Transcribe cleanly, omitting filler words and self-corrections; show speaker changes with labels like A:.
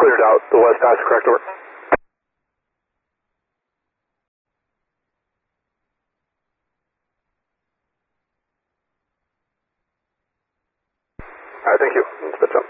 A: cleared out the west pass, correct, over. Alright, thank you. Switch up.